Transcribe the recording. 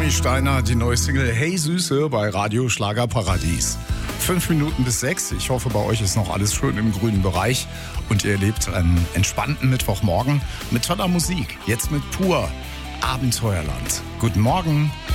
Romy Steiner, die neue Single Hey Süße bei Radio Schlagerparadies. 5 Minuten bis 6. Ich hoffe, bei euch ist noch alles schön im grünen Bereich und ihr erlebt einen entspannten Mittwochmorgen mit toller Musik. Jetzt mit Pur Abenteuerland. Guten Morgen.